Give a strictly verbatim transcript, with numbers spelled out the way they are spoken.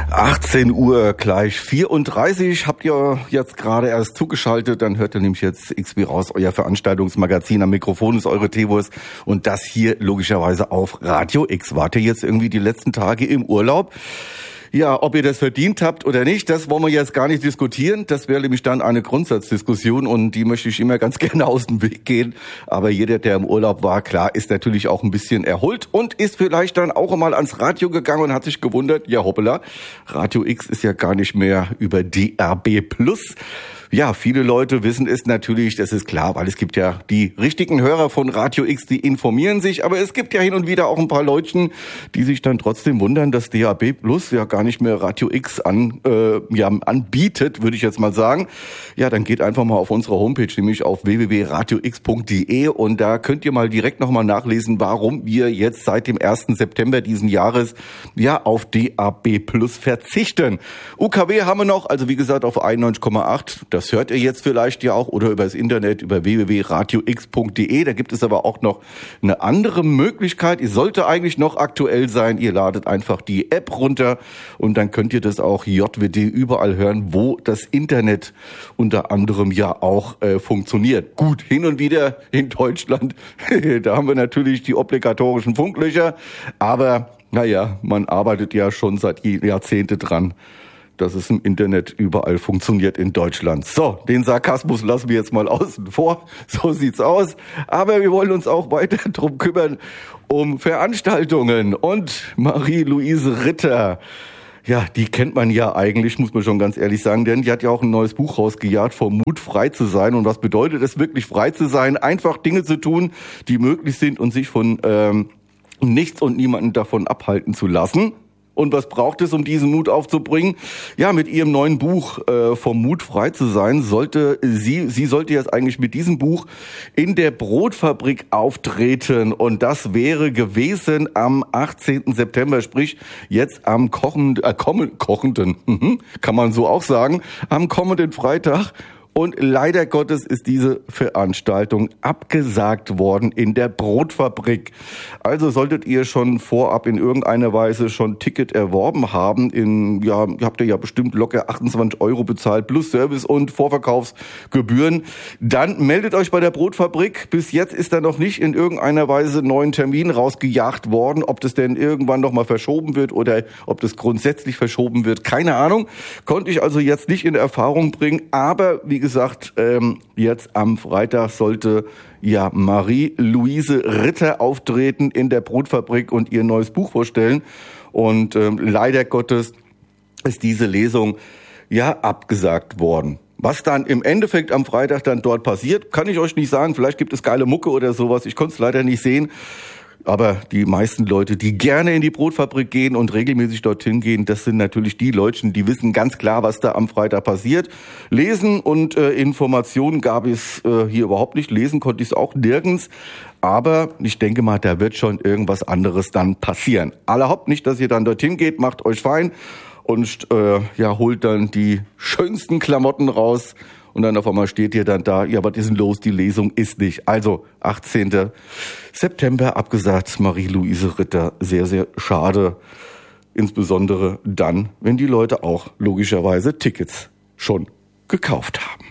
achtzehn Uhr gleich vierunddreißig, habt ihr jetzt gerade erst zugeschaltet, dann hört ihr nämlich jetzt X B raus, euer Veranstaltungsmagazin. Am Mikrofon ist eure Teewurst und das hier logischerweise auf Radio X. Wart ihr jetzt irgendwie die letzten Tage im Urlaub? Ja, ob ihr das verdient habt oder nicht, das wollen wir jetzt gar nicht diskutieren. Das wäre nämlich dann eine Grundsatzdiskussion und die möchte ich immer ganz gerne aus dem Weg gehen. Aber jeder, der im Urlaub war, klar, ist natürlich auch ein bisschen erholt und ist vielleicht dann auch mal ans Radio gegangen und hat sich gewundert, ja hoppala, Radio X ist ja gar nicht mehr über D A B plus. Ja, viele Leute wissen es natürlich, das ist klar, weil es gibt ja die richtigen Hörer von Radio X, die informieren sich, aber es gibt ja hin und wieder auch ein paar Leutchen, die sich dann trotzdem wundern, dass D A B plus ja gar nicht mehr Radio X an, äh, ja, anbietet, würde ich jetzt mal sagen. Ja, dann geht einfach mal auf unsere Homepage, nämlich auf w w w punkt radio x punkt d e und da könnt ihr mal direkt nochmal nachlesen, warum wir jetzt seit dem ersten September diesen Jahres ja auf D A B plus verzichten. U K W haben wir noch, also wie gesagt auf einundneunzig Komma acht. Das hört ihr jetzt vielleicht ja auch oder über das Internet, über w w w punkt radio x punkt d e. Da gibt es aber auch noch eine andere Möglichkeit. Ihr sollte eigentlich noch aktuell sein. Ihr ladet einfach die App runter und dann könnt ihr das auch J W D überall hören, wo das Internet unter anderem ja auch äh, funktioniert. Gut, hin und wieder in Deutschland, da haben wir natürlich die obligatorischen Funklöcher, aber naja, man arbeitet ja schon seit Jahrzehnten dran, dass es im Internet überall funktioniert in Deutschland. So, den Sarkasmus lassen wir jetzt mal außen vor. So sieht's aus. Aber wir wollen uns auch weiter drum kümmern, um Veranstaltungen. Und Marie-Louise Ritter, ja, die kennt man ja eigentlich, muss man schon ganz ehrlich sagen, denn die hat ja auch ein neues Buch rausgejagt, vom Mut frei zu sein. Und was bedeutet es wirklich, frei zu sein? Einfach Dinge zu tun, die möglich sind und sich von ähm, nichts und niemanden davon abhalten zu lassen. Und was braucht es, um diesen Mut aufzubringen? Ja, mit ihrem neuen Buch äh, vom Mut frei zu sein, sollte sie, sie sollte jetzt eigentlich mit diesem Buch in der Brotfabrik auftreten. Und das wäre gewesen am achtzehnten September, sprich jetzt am kochenden, äh, kommenden, kochenden, mhm, kann man so auch sagen, am kommenden Freitag. Und leider Gottes ist diese Veranstaltung abgesagt worden in der Brotfabrik. Also solltet ihr schon vorab in irgendeiner Weise schon Ticket erworben haben, in, ja, habt ihr ja bestimmt locker achtundzwanzig Euro bezahlt, plus Service und Vorverkaufsgebühren, dann meldet euch bei der Brotfabrik. Bis jetzt ist da noch nicht in irgendeiner Weise neuen Termin rausgejagt worden. Ob das denn irgendwann nochmal verschoben wird oder ob das grundsätzlich verschoben wird, keine Ahnung. Konnte ich also jetzt nicht in Erfahrung bringen, aber wie gesagt, gesagt, ähm, jetzt am Freitag sollte ja Marie-Louise Ritter auftreten in der Brotfabrik und ihr neues Buch vorstellen. Und ähm, leider Gottes ist diese Lesung ja abgesagt worden. Was dann im Endeffekt am Freitag dann dort passiert, kann ich euch nicht sagen. Vielleicht gibt es geile Mucke oder sowas. Ich konnte es leider nicht sehen. Aber die meisten Leute, die gerne in die Brotfabrik gehen und regelmäßig dorthin gehen, das sind natürlich die Leute, die wissen ganz klar, was da am Freitag passiert. Lesen und äh, Informationen gab es äh, hier überhaupt nicht. Lesen konnte ich es auch nirgends. Aber ich denke mal, da wird schon irgendwas anderes dann passieren. Allerhaupt nicht, dass ihr dann dorthin geht, macht euch fein und äh, ja, holt dann die schönsten Klamotten raus. Und dann auf einmal steht ihr dann da, ja, was ist denn los, die Lesung ist nicht. Also achtzehnten September abgesagt, Marie-Louise Ritter, sehr, sehr schade. Insbesondere dann, wenn die Leute auch logischerweise Tickets schon gekauft haben.